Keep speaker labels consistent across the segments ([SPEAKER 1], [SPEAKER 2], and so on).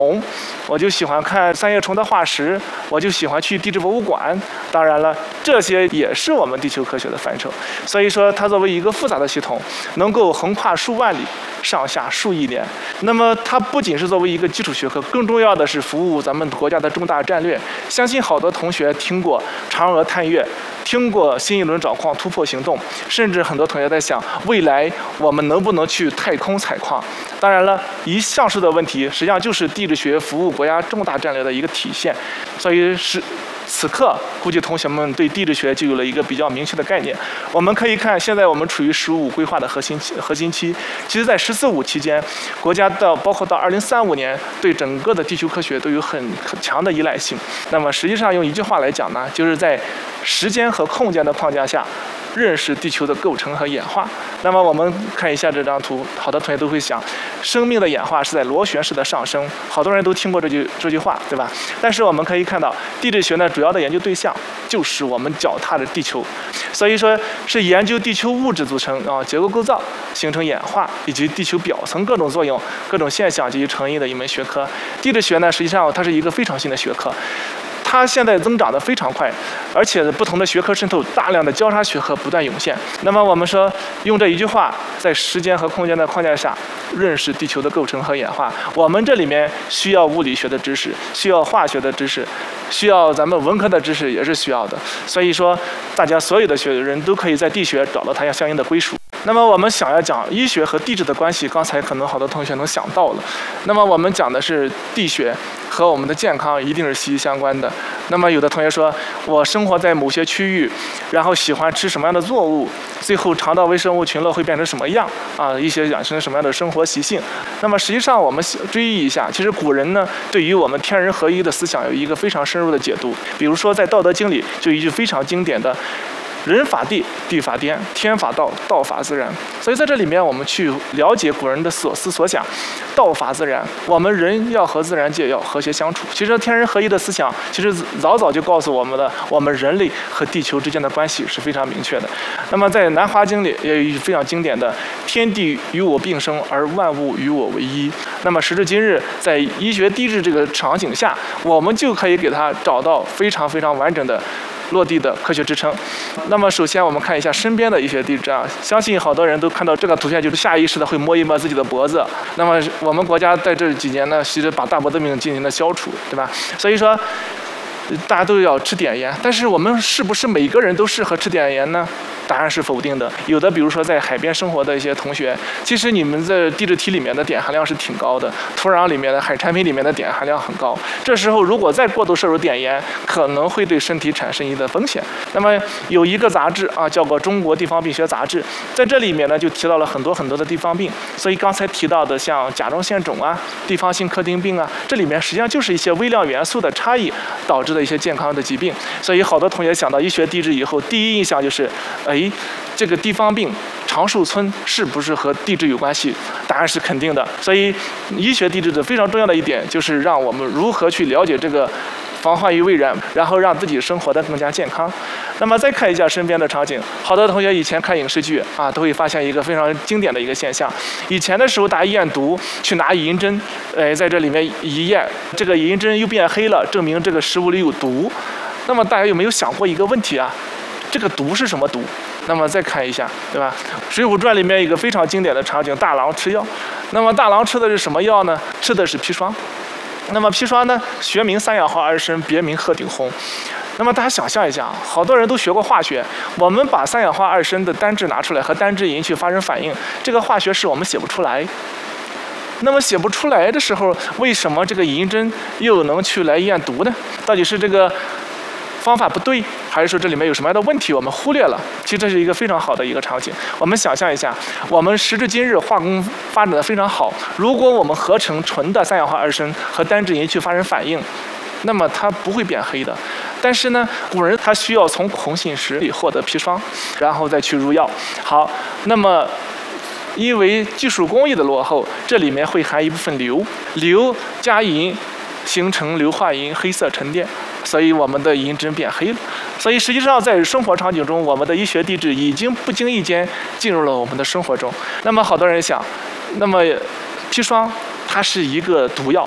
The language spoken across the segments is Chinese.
[SPEAKER 1] 我就喜欢看三叶虫的化石，我就喜欢去地质博物馆。当然了，这些也是我们地球科学的范畴。所以说，它作为一个复杂的系统，能够横跨数万里、上下数亿年。那么，它不仅是作为一个基础学科，更重要的是服务咱们国家的重大战略。相信好多同学听过嫦娥探月，听过新一轮找矿突破行动，甚至很多同学在想，未来我们能不能去太空采矿？当然了，上述的问题实际上就是地质学服务国家重大战略的一个体现。所以此刻，估计同学们对地质学就有了一个比较明确的概念。我们可以看，现在我们处于“15+5”规划的核心期。其实，在“十四五”期间，国家包括到2035年，对整个的地球科学都有很强的依赖性。那么，实际上用一句话来讲呢，就是在时间和空间的框架下，认识地球的构成和演化。那么我们看一下这张图，好多同学都会想，生命的演化是在螺旋式的上升，好多人都听过这句话，对吧？但是我们可以看到，地质学呢主要的研究对象就是我们脚踏的地球，所以说是研究地球物质组成结构构造、形成演化以及地球表层各种作用、各种现象及其成因的一门学科。地质学呢，实际上它是一个非常新的学科。它现在增长得非常快，而且不同的学科渗透，大量的交叉学科不断涌现。那么我们说，用这一句话，在时间和空间的框架下，认识地球的构成和演化。我们这里面需要物理学的知识，需要化学的知识，需要咱们文科的知识也是需要的。所以说，大家所有的人都可以在地学找到它相应的归属。那么我们想要讲医学和地质的关系，刚才可能好多同学能想到了。那么我们讲的是地学和我们的健康一定是息息相关的。那么有的同学说，我生活在某些区域，然后喜欢吃什么样的作物，最后肠道微生物群落会变成什么样啊？一些养成什么样的生活习性。那么实际上我们追忆一下，其实古人呢对于我们天人合一的思想有一个非常深入的解读。比如说在《道德经》里就有一句非常经典的，人法地，地法天，天法道，道法自然。所以在这里面，我们去了解古人的所思所想，道法自然。我们人要和自然界要和谐相处。其实天人合一的思想，其实早就告诉我们的，我们人类和地球之间的关系是非常明确的。那么在《南华经》里也有一句非常经典的：“天地与我并生，而万物与我为一。”那么时至今日，在医学地质这个场景下，我们就可以给它找到非常非常完整的落地的科学支撑。那么首先我们看一下身边的医学地质啊，相信好多人都看到这个图片，就是下意识的会摸一摸自己的脖子。那么我们国家在这几年呢，其实把大脖子病进行了消除，对吧？所以说大家都要吃碘盐，但是我们是不是每个人都适合吃碘盐呢？答案是否定的。有的，比如说在海边生活的一些同学，其实你们在地质体里面的碘含量是挺高的，土壤里面的海产品里面的碘含量很高。这时候如果再过度摄入碘盐，可能会对身体产生一定的风险。那么有一个杂志啊，叫做《中国地方病学杂志》，在这里面呢就提到了很多的地方病。所以刚才提到的像甲状腺肿啊、地方性克汀病啊，这里面实际上就是一些微量元素的差异导致的一些健康的疾病。所以好多同学想到医学地质以后，第一印象就是，这个地方病长寿村是不是和地质有关系？答案是肯定的。所以医学地质的非常重要的一点就是让我们如何去了解这个防患于未然，然后让自己生活得更加健康。那么再看一下身边的场景，好多同学以前看影视剧啊，都会发现一个非常经典的一个现象。以前的时候大家验毒去拿银针，在这里面一验，这个银针又变黑了，证明这个食物里有毒。那么大家有没有想过一个问题啊？这个毒是什么毒？那么再看一下，对吧？《水浒传》里面有一个非常经典的场景，大郎吃药。那么大郎吃的是什么药呢？吃的是砒霜。那么砒霜呢，学名三氧化二砷，别名鹤顶红。那么大家想象一下，好多人都学过化学，我们把三氧化二砷的单质拿出来和单质银去发生反应，这个化学式我们写不出来。那么写不出来的时候，为什么这个银针又能去来验毒呢？到底是这个方法不对，还是说这里面有什么样的问题我们忽略了？其实这是一个非常好的一个场景。我们想象一下，我们时至今日化工发展的非常好，如果我们合成纯的三氧化二砷和单质银去发生反应，那么它不会变黑的。但是呢，古人他需要从红杏石里获得砒霜，然后再去入药。好，那么因为技术工艺的落后，这里面会含一部分硫，硫加银形成硫化银黑色沉淀，所以我们的银针变黑了。所以实际上在生活场景中，我们的医学地质已经不经意间进入了我们的生活中。那么好多人想，那么砒霜它是一个毒药，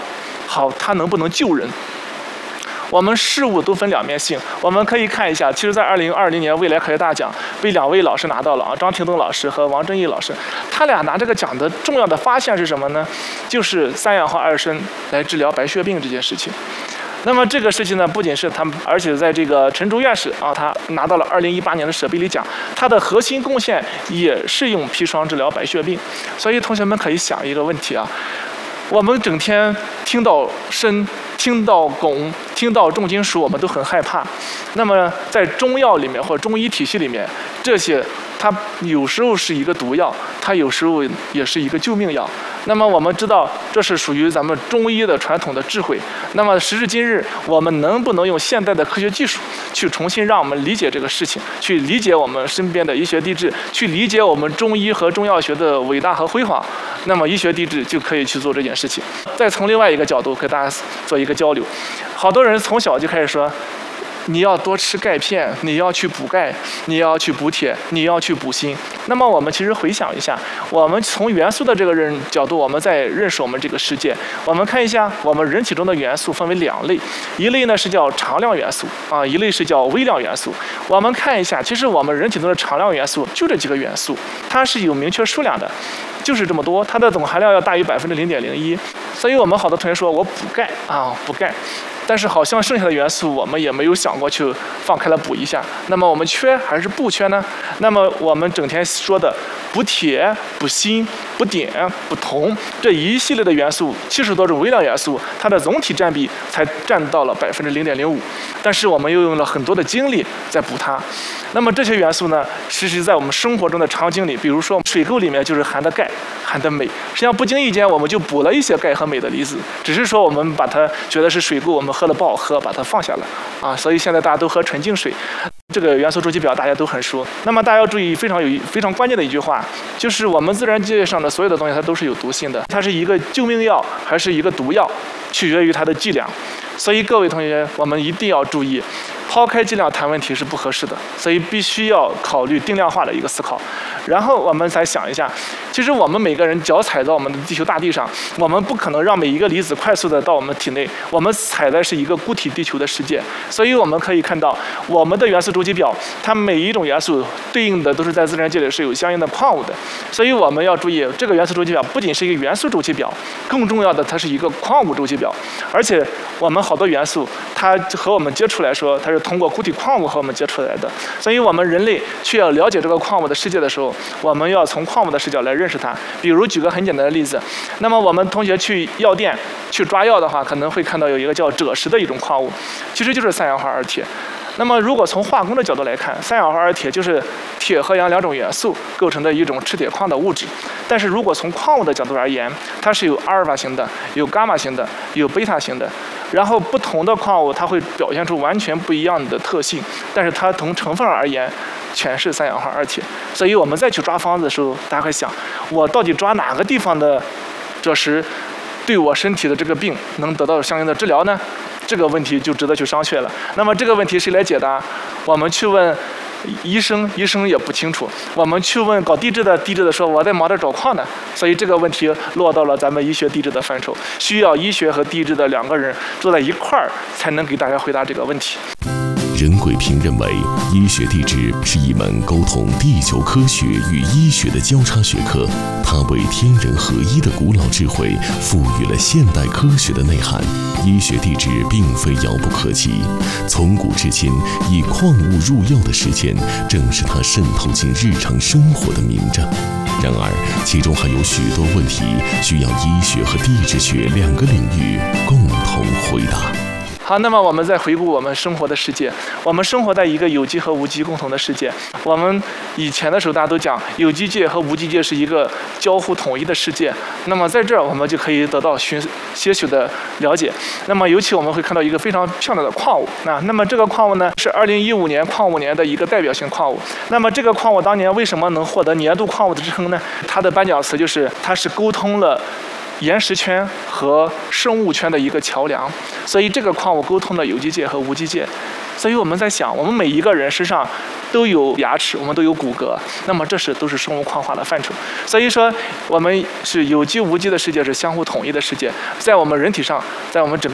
[SPEAKER 1] 好，它能不能救人？我们事物都分两面性，我们可以看一下，其实，在2020年未来科学大奖被2位老师拿到了啊，张廷东老师和王正义老师，他俩拿这个奖的重要的发现是什么呢？就是3氧化二砷来治疗白血病这件事情。那么这个事情呢，不仅是他们，而且在这个陈竹院士啊，他拿到了2018年的舍贝里奖，他的核心贡献也是用砒霜治疗白血病。所以同学们可以想一个问题啊，我们整天听到砷、听到汞、听到重金属，我们都很害怕。那么在中药里面或者中医体系里面，这些它有时候是一个毒药，它有时候也是一个救命药。那么我们知道，这是属于咱们中医的传统的智慧。那么时至今日，我们能不能用现代的科学技术去重新让我们理解这个事情，去理解我们身边的医学地质，去理解我们中医和中药学的伟大和辉煌？那么医学地质就可以去做这件事情。再从另外一个角度给大家做一个交流，好多人从小就开始说，你要多吃钙片，你要去补钙，你要去补铁，你要去补锌。那么我们其实回想一下，我们从元素的这个角度，我们在认识我们这个世界。我们看一下，我们人体中的元素分为2类，一类呢是叫常量元素啊，一类是叫微量元素。我们看一下，其实我们人体中的常量元素就这几个元素，它是有明确数量的，就是这么多，它的总含量要大于0.01%。所以我们好多同学说我补钙啊，补钙。但是好像剩下的元素我们也没有想过去放开了补一下。那么我们缺还是不缺呢？那么我们整天说的补铁、补锌、补碘、补铜这一系列的元素，70多种微量元素，它的总体占比才占到了0.05%。但是我们又用了很多的精力在补它。那么这些元素呢，其实在我们生活中的场景里，比如说水垢里面就是含的钙、含的镁，实际上不经意间我们就补了一些钙和镁的离子，只是说我们把它觉得是水垢，我们喝了不好喝，把它放下了啊。所以现在大家都喝纯净水。这个元素周期表大家都很熟。那么大家要注意非常关键的一句话，就是我们自然界上的所有的东西它都是有毒性的，它是一个救命药还是一个毒药，取决于它的剂量。所以各位同学，我们一定要注意，抛开剂量谈问题是不合适的，所以必须要考虑定量化的一个思考。然后我们再想一下，其实我们每个人脚踩到我们的地球大地上，我们不可能让每一个离子快速的到我们体内，我们踩的是一个固体地球的世界。所以我们可以看到，我们的元素周期表，它每一种元素对应的都是在自然界里是有相应的矿物的。所以我们要注意，这个元素周期表不仅是一个元素周期表，更重要的它是一个矿物周期表。而且我们好多元素，它和我们接触来说，它是通过固体矿物和我们接触来的。所以我们人类去要了解这个矿物的世界的时候，我们要从矿物的视角来认识它。比如举个很简单的例子，那么我们同学去药店去抓药的话，可能会看到有一个叫赭石的一种矿物，其实就是3氧化二铁。那么如果从化工的角度来看，3氧化二铁就是铁和氧2种元素构成的一种赤铁矿的物质。但是如果从矿物的角度而言，它是有阿尔法型的，有伽马型的，有贝塔型的。然后不同的矿物它会表现出完全不一样的特性，但是它从成分而言全是3氧化二铁。所以我们再去抓方子的时候，大家会想，我到底抓哪个地方的赭石对我身体的这个病能得到相应的治疗呢？这个问题就值得去商榷了。那么这个问题谁来解答？我们去问医生，医生也不清楚；我们去问搞地质的，地质的说我在忙着找矿呢。所以这个问题落到了咱们医学地质的范畴，需要医学和地质的2个人坐在一块儿，才能给大家回答这个问题。
[SPEAKER 2] 任贵平认为，医学地质是一门沟通地球科学与医学的交叉学科，它为天人合一的古老智慧赋予了现代科学的内涵。医学地质并非遥不可及，从古至今，以矿物入药的实践，正是它渗透进日常生活的明证。然而，其中还有许多问题需要医学和地质学2个领域共同回答。
[SPEAKER 1] 好，那么我们再回顾我们生活的世界，我们生活在一个有机和无机共同的世界。我们以前的时候大家都讲，有机界和无机界是一个交互统一的世界。那么在这儿我们就可以得到些许的了解。那么尤其我们会看到一个非常漂亮的矿物那么这个矿物呢是2015年矿物年的一个代表性矿物。那么这个矿物当年为什么能获得年度矿物的之称呢？它的颁奖词就是它是沟通了岩石圈和生物圈的一个桥梁。所以这个矿物沟通了有机界和无机界。所以我们在想，我们每一个人身上都有牙齿，我们都有骨骼，那么这都是生物矿化的范畴。所以说，我们是有机无机的世界是相互统一的世界，在我们人体上，在我们整个